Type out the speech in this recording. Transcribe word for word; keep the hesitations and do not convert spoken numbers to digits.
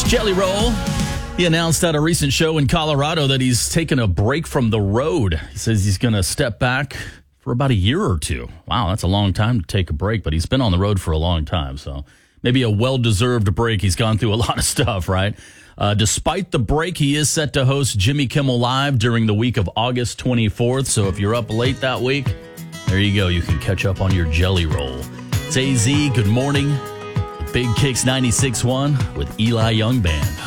Jelly Roll. He announced at a recent show in Colorado that he's taken a break from the road. He says he's going to step back for about a year or two. Wow, that's a long time to take a break, but he's been on the road for a long time, so maybe a well-deserved break. He's gone through a lot of stuff, right? Uh, despite the break, he is set to host Jimmy Kimmel Live during the week of August twenty-fourth, so if you're up late that week, there you go. You can catch up on your Jelly Roll. It's A Z, good morning. Big Kicks ninety-six point one with Eli Young Band.